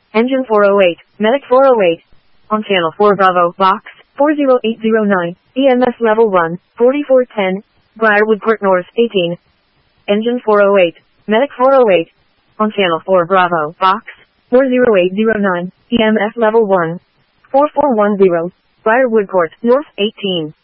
Engine 408, Medic 408. On channel 4 Bravo, box 40809, EMS level 1, 4410, Briarwood Court North 18. Engine 408, Medic 408. On channel 4 Bravo, box 40809, EMS level 1, 4410, Briarwood Court North 18.